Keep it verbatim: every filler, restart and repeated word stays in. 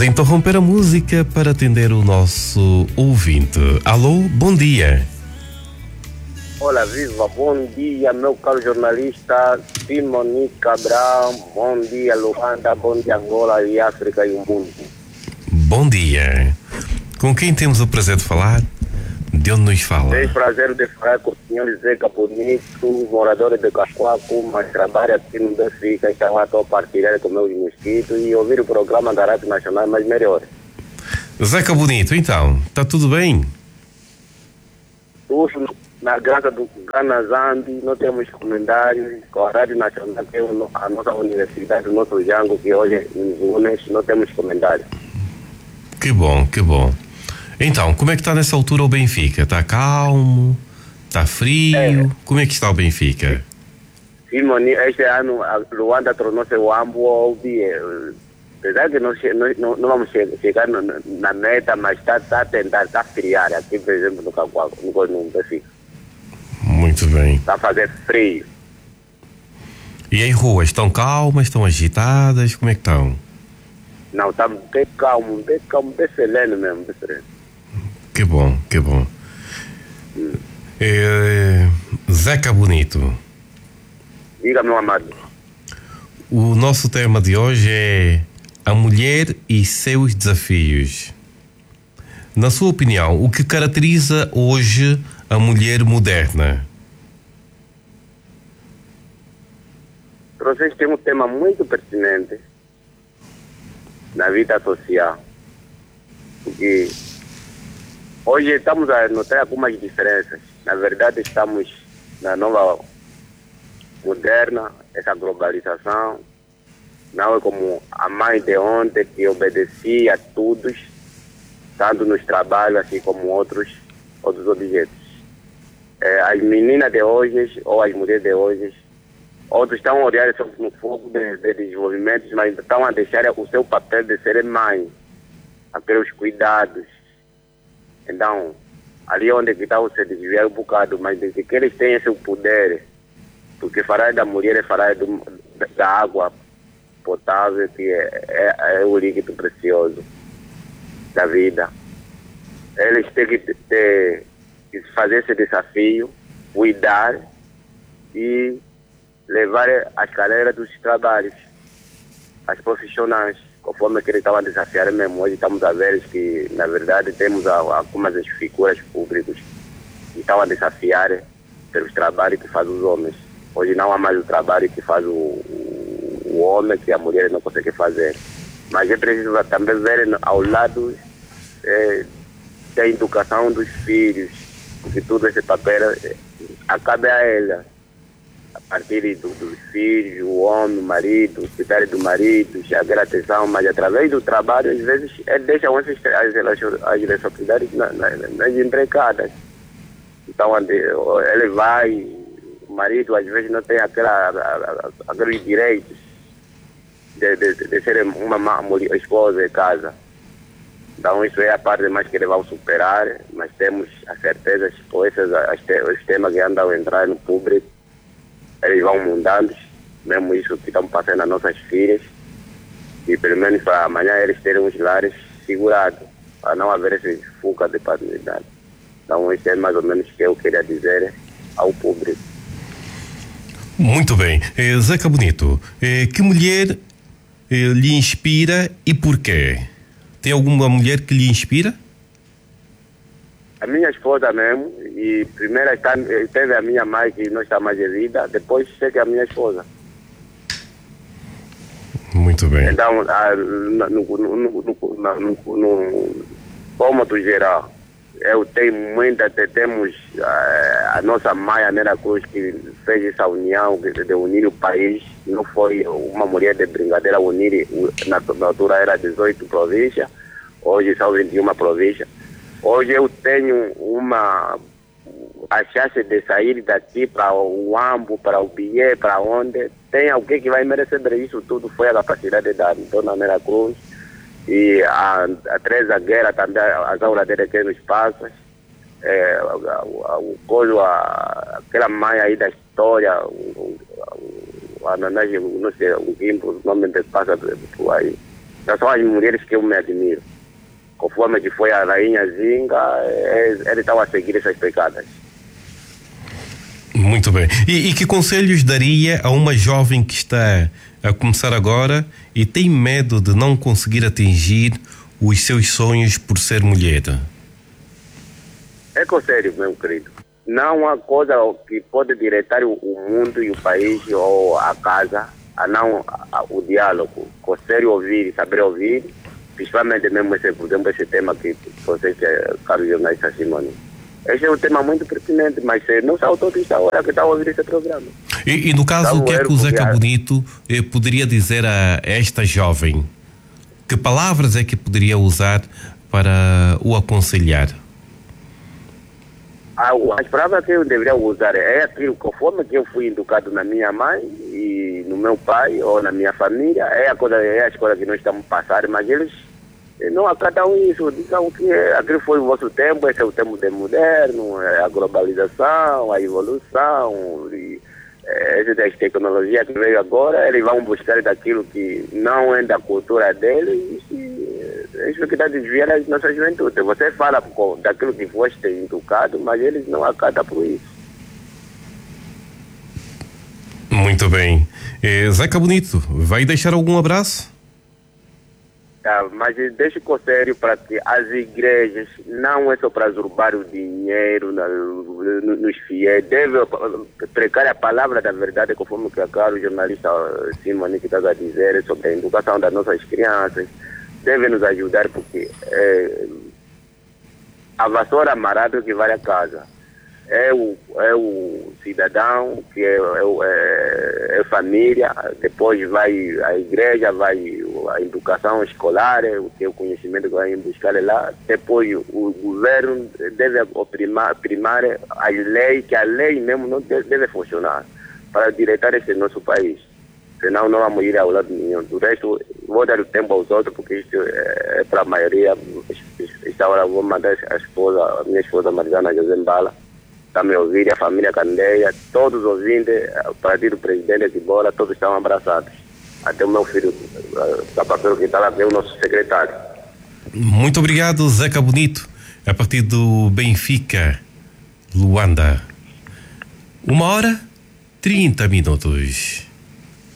Vamos interromper a música para atender o nosso ouvinte. Alô, bom dia. Olá, viva, bom dia, meu caro jornalista Simone Cabral. Bom dia, Luanda, bom dia, Angola e África e o mundo. Bom dia. Com quem temos o prazer de falar? De onde nos fala? Tenho o prazer de falar com o senhor Zeca Bonito, morador de Cascoaco, mas trabalha aqui no Benfica, então estou a partilhar com meus mosquitos e ouvir o programa da Rádio Nacional mais melhor. Zeca Bonito, então, está tudo bem? Tudo na graça do Gana Zambi, não temos comentários, com a Rádio Nacional, que é a nossa universidade, o nosso Jango, que hoje nos une, não temos comentários. Que bom, que bom. Então, como é que está nessa altura o Benfica? Está calmo? Está frio? É. Como é que está o Benfica? Simone, este ano a Luanda tornou-se o Ambo, apesar que não, não, não vamos chegar na meta, mas está tá a tentar, está a friar aqui, por exemplo, no Cacoaco, no, no Benfica. Muito bem. Está a fazer frio. E as ruas estão calmas, estão agitadas, como é que estão? Não, está bem calmo, bem calmo, bem sereno mesmo, bem sereno. Que bom, que bom. Hum. É, Zeca Bonito. Diga, meu amado. O nosso tema de hoje é a mulher e seus desafios. Na sua opinião, o que caracteriza hoje a mulher moderna? Vocês têm um tema muito pertinente na vida social, porque hoje estamos a notar algumas diferenças. Na verdade, estamos na nova moderna, essa globalização. Não é como a mãe de ontem, que obedecia a todos, tanto nos trabalhos assim como outros, outros objetos. É, as meninas de hoje, ou as mulheres de hoje, outros estão a olhar no foco de, de desenvolvimento, mas estão a deixar o seu papel de ser mãe, aqueles cuidados. Então, ali onde que está se desviar um bocado, mas desde que eles têm esse poder, porque falar da mulher é falar do, da água potável, que é, é, é o líquido precioso da vida. Eles têm que ter, fazer esse desafio, cuidar e levar as carreiras dos trabalhos, as profissionais, conforme que eles estavam a desafiar mesmo. Hoje estamos a ver que, na verdade, temos algumas das figuras públicas que estão a desafiar pelos trabalhos que fazem os homens. Hoje não há mais o trabalho que faz o, o, o homem, que a mulher não consegue fazer. Mas é preciso também ver ao lado é, da educação dos filhos, porque tudo esse papel é, acabe a ela. A partir do, dos filhos, o homem, o marido, cuidar do marido, chamar a atenção, mas através do trabalho, às vezes, ele deixa as, as responsabilidades nas, nas empregadas. Então, ele vai, o marido às vezes não tem aquela, aqueles direitos de, de, de ser uma mulher, esposa em casa. Então, isso é a parte mais que eles vão superar, mas temos a certeza que com esses os temas que andam a entrar no público, eles vão mudando, mesmo isso que estão passando nas nossas filhas, e pelo menos para amanhã eles terem os lares segurados, para não haver esse fuga de paternidade. Então isso é mais ou menos o que eu queria dizer ao público. Muito bem. Eh, Zeca Bonito, eh, que mulher eh, lhe inspira e porquê? Tem alguma mulher que lhe inspira? A minha esposa mesmo, e primeiro está, teve a minha mãe, que não está mais de vida, depois chega a minha esposa. Muito bem. Então, a, no, no, no, no, no, como do geral, eu tenho muita, temos a, a nossa mãe, a Nera Cruz, que fez essa união, de unir o país. Não foi uma mulher de brincadeira unir, na, na altura era dezoito províncias, hoje são vinte e uma províncias. Hoje eu tenho uma a chance de sair daqui para o Ambo, para o Bié, para onde tem alguém que vai merecer isso tudo. Foi a capacidade da Dona Nera Cruz e a, a Teresa Guerra também, as aulas dele aqui nos passos, é, o coisa, aquela mãe aí da história, o, o, a Nanagem, não sei, o Gimpo, o nome dele passa por aí. Então, são as mulheres que eu me admiro. Conforme que foi a rainha Zinga, ele estava a seguir essas pegadas. Muito bem. E, e que conselhos daria a uma jovem que está a começar agora e tem medo de não conseguir atingir os seus sonhos por ser mulher? É conselho, meu querido. Não há coisa que pode diretar o, o mundo e o país ou a casa a não a, a, o diálogo. Conselho ouvir, saber ouvir, principalmente mesmo esse, por exemplo, esse tema que você, que é caro jornalista Simone. Esse é um tema muito pertinente, mas não são todos da hora que estão a ouvir esse programa. E, e no caso, o que é que o Zeca Bonito eh, poderia dizer a esta jovem? Que palavras é que poderia usar para o aconselhar? As palavras que eu deveria usar é aquilo, conforme que eu fui educado na minha mãe e no meu pai ou na minha família, é a coisa, é as coisas que nós estamos passando, mas eles não acatam isso, digam que aquele foi o vosso tempo, esse é o tempo de moderno, é a globalização, a evolução, e, é, essas tecnologias que veio agora, eles vão buscar daquilo que não é da cultura deles, e isso que está desviando a nossa juventude. Você fala daquilo que foste educado, mas eles não acatam por isso. Muito bem. Eh, Zeca Bonito, vai deixar algum abraço? Tá, mas deixe conselho para que as igrejas não é só para usurbar o dinheiro na, no, nos fiéis, deve pregar a palavra da verdade, conforme que a caro jornalista Simone que está a dizer sobre a educação das nossas crianças, deve nos ajudar, porque é, a vassoura amarada que vai a casa. É o, é o cidadão, que é, é, é família, depois vai a igreja, vai a educação escolar, o que é o conhecimento que vai buscar lá, depois o governo deve primar, primar a lei, que a lei mesmo não deve, deve funcionar para direitar esse nosso país, senão não vamos ir ao lado nenhum. Do resto, vou dar o tempo aos outros, porque isso é para a maioria. Esta hora vou mandar a esposa, a minha esposa Mariana José Mbala, está me ouvindo, a família Candeia, todos ouvindo, o partido presidente de Bola, todos estão abraçados. Até o meu filho, Sapateiro, que está lá, que é o nosso secretário. Muito obrigado, Zeca Bonito, a partir do Benfica, Luanda. Uma hora, trinta minutos.